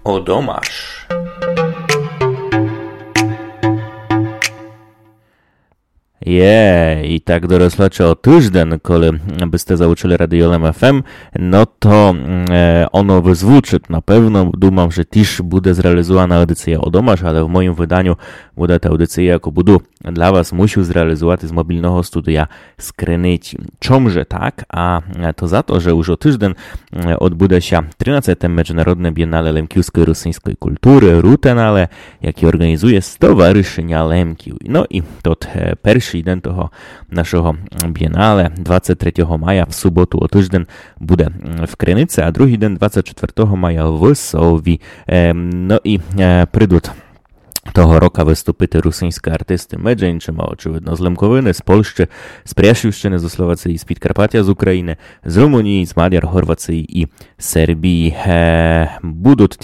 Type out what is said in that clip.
Odomaš. I tak dorosłacze o tyżden, kole byste zauczyli radiolem FM, no to ono wyzwuczyć na pewno. Dumam, że też będzie zrealizowana audycja Odomaš, ale w moim wydaniu буде ta audycja, jako budu dla was musiał zrealizować z mobilnego studia z Krynicy. Czomże tak? A to za to, że już o tyżden odbude się 13. Międzynarodne Biennale Lemkiewskiej i Rosyjskiej Kultury, Rutenale, jaki organizuje Stowarzyszenia Lemkiów. No i to pierwszy dzień toho naszego Biennale 23 maja w sobotu o tyżden bude w Krynicy, a drugi dzień 24 maja w Sowi. No i przyjdą того року виступити русинські артисти Меджинчима, очевидно, з Лемковини, з Польщі, з Пряшівщини, з Словації, з Підкарпаття, з України, з Румунії, з Мадяр, Хорвації і Сербії. Будуть